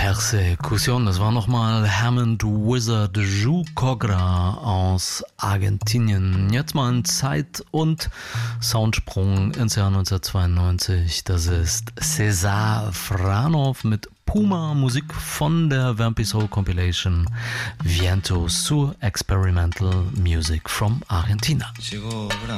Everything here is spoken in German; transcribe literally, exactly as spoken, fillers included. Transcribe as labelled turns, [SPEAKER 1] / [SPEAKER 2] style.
[SPEAKER 1] Persecution, das war nochmal Hammond Wizard Ju Cogra aus Argentinien. Jetzt mal ein Zeit- und Soundsprung ins Jahr neunzehnhundertzweiundneunzig. Das ist Cesar Franov mit Puma, Musik von der Vampy Soul Compilation Viento su Experimental Music from Argentina.